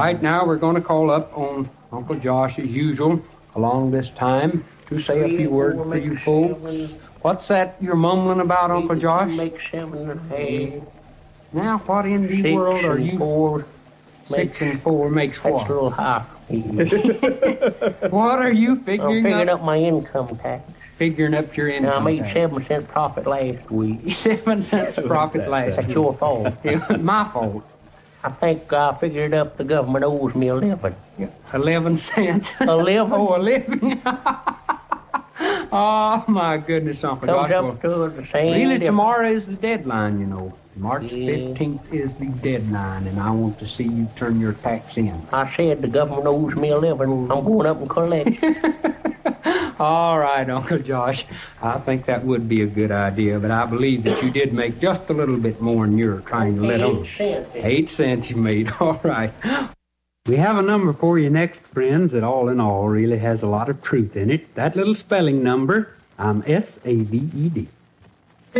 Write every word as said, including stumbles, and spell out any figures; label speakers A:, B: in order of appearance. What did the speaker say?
A: right now we're going to call up on Uncle Josh as usual along this time to say a few words for you folks. What's that you're mumbling about, Uncle Josh?
B: Make seven and a half.
A: Now, what in the
B: Six
A: world are
B: and
A: you?
B: Four.
A: Six and four makes
B: That's
A: what?
B: a little high.
A: What are you
B: I'm
A: figuring
B: figuring
A: up?
B: up my income tax.
A: Figuring up your
B: Now, I
A: income
B: made
A: tax.
B: seven cent profit last week.
A: Seven cents profit last
B: That's
A: week.
B: your fault.
A: It was my fault.
B: I think I figured up the government owes me eleven.
A: Eleven cents.
B: Eleven?
A: Oh, eleven. Oh, my goodness, Uncle
B: Comes
A: Josh.
B: up to the same.
A: Really,
B: difference.
A: tomorrow is the deadline, you know. March
B: Yeah.
A: fifteenth is the deadline, and I want to see you turn your tax in.
B: I said the government owes me eleven. I'm going up and collect.
A: All right, Uncle Josh. I think that would be a good idea, but I believe that you did make just a little bit more than you're trying to let on.
B: Eight cents.
A: Eight cents you made. All right. We have a number for you next, friends, that all in all really has a lot of truth in it. That little spelling number, I'm S A V E D.